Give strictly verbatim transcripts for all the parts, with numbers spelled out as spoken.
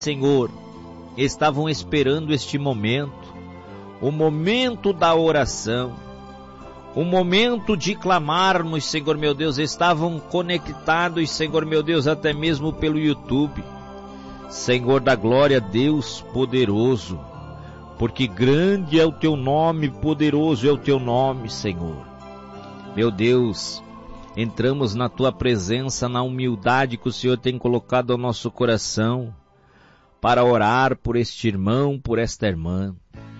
Senhor, estavam esperando este momento, o momento da oração, o momento de clamarmos, Senhor meu Deus, estavam conectados, Senhor meu Deus, até mesmo pelo YouTube. Senhor da glória, Deus poderoso, porque grande é o teu nome, poderoso é o teu nome, Senhor. Meu Deus, entramos na tua presença, na humildade que o Senhor tem colocado ao nosso coração, para orar por este irmão, por esta irmã.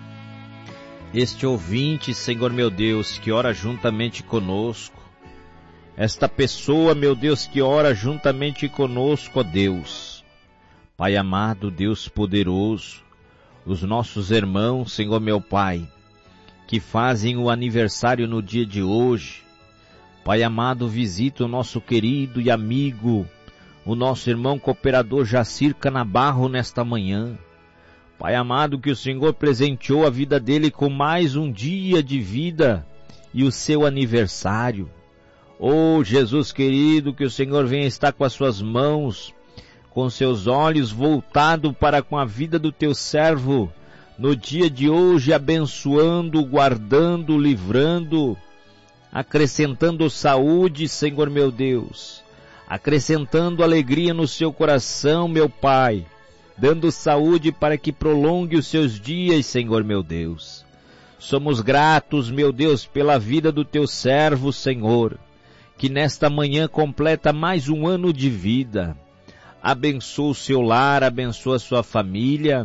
Este ouvinte, Senhor meu Deus, que ora juntamente conosco. Esta pessoa, meu Deus, que ora juntamente conosco, ó Deus. Pai amado, Deus poderoso, os nossos irmãos, Senhor meu Pai, que fazem o aniversário no dia de hoje. Pai amado, visita o nosso querido e amigo, o nosso irmão cooperador Jacir Canabarro nesta manhã. Pai amado, que o Senhor presenteou a vida dele com mais um dia de vida e o seu aniversário. Oh, Jesus querido, que o Senhor venha estar com as suas mãos, com seus olhos voltados para com a vida do teu servo, no dia de hoje, abençoando, guardando, livrando, acrescentando saúde, Senhor meu Deus, acrescentando alegria no seu coração, meu Pai, dando saúde para que prolongue os seus dias, Senhor meu Deus. Somos gratos, meu Deus, pela vida do teu servo, Senhor, que nesta manhã completa mais um ano de vida. Abençoa o seu lar, abençoa a sua família.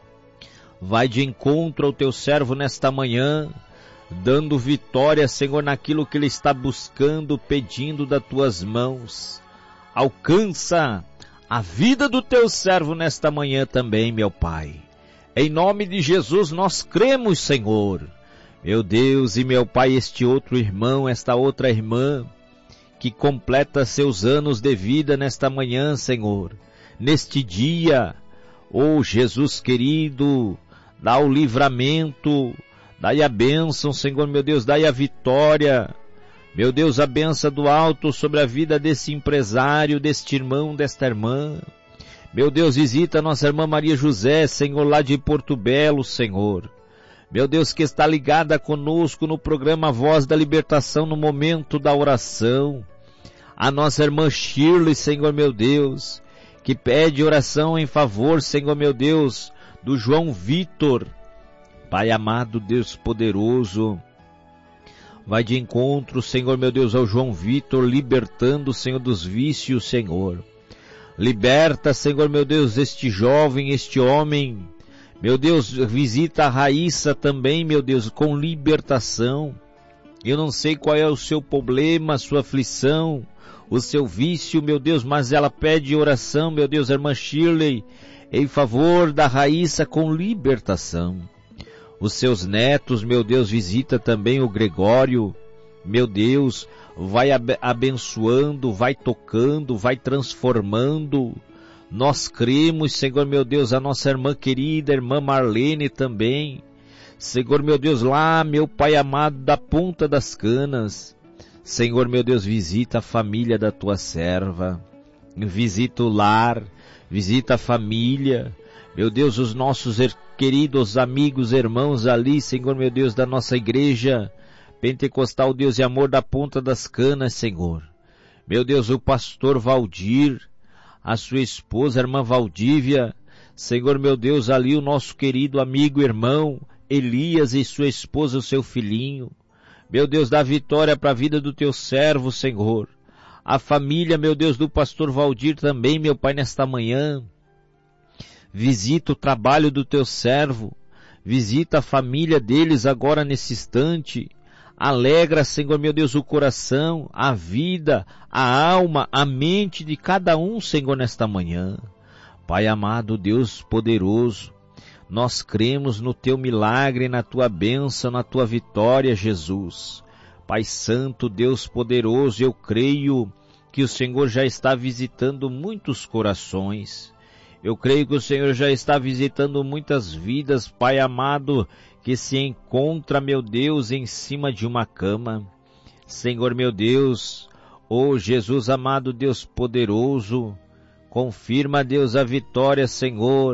Vai de encontro ao teu servo nesta manhã, dando vitória, Senhor, naquilo que ele está buscando, pedindo das tuas mãos. Alcança a vida do teu servo nesta manhã também, meu Pai. Em nome de Jesus nós cremos, Senhor. Meu Deus e meu Pai, este outro irmão, esta outra irmã, que completa seus anos de vida nesta manhã, Senhor. Neste dia, oh Jesus querido, dá o livramento, dai a bênção, Senhor meu Deus, dai a vitória. Meu Deus, a bênção do alto sobre a vida desse empresário, deste irmão, desta irmã. Meu Deus, visita a nossa irmã Maria José, Senhor, lá de Porto Belo, Senhor. Meu Deus, que está ligada conosco no programa Voz da Libertação, no momento da oração. A nossa irmã Shirley, Senhor meu Deus, que pede oração em favor, Senhor meu Deus, do João Vitor. Pai amado, Deus poderoso, vai de encontro, Senhor meu Deus, ao João Vitor, libertando, Senhor, dos vícios, Senhor. Liberta, Senhor meu Deus, este jovem, este homem. Meu Deus, visita a Raíssa também, meu Deus, com libertação. Eu não sei qual é o seu problema, a sua aflição, o seu vício, meu Deus, mas ela pede oração, meu Deus, a irmã Shirley, em favor da Raíssa com libertação. Os seus netos, meu Deus, visita também o Gregório, meu Deus, vai abençoando, vai tocando, vai transformando. Nós cremos, Senhor meu Deus, a nossa irmã querida, irmã Marlene também. Senhor meu Deus, lá, meu Pai amado, da Ponta das Canas. Senhor meu Deus, visita a família da tua serva, visita o lar, visita a família. Meu Deus, os nossos queridos amigos, irmãos ali, Senhor meu Deus, da nossa igreja Pentecostal, Deus e Amor da Ponta das Canas, Senhor. Meu Deus, o pastor Valdir, a sua esposa, a irmã Valdívia, Senhor meu Deus, ali o nosso querido amigo, irmão Elias e sua esposa, o seu filhinho. Meu Deus, dá vitória para a vida do teu servo, Senhor. A família, meu Deus, do pastor Valdir também, meu Pai, nesta manhã. Visita o trabalho do teu servo, visita a família deles agora nesse instante, alegra, Senhor meu Deus, o coração, a vida, a alma, a mente de cada um, Senhor, nesta manhã. Pai amado, Deus poderoso, nós cremos no teu milagre, na tua bênção, na tua vitória, Jesus. Pai santo, Deus poderoso, eu creio que o Senhor já está visitando muitos corações. Eu creio que o Senhor já está visitando muitas vidas, Pai amado, que se encontra, meu Deus, em cima de uma cama. Senhor, meu Deus, oh Jesus amado, Deus poderoso, Confirma, Deus, a vitória, Senhor,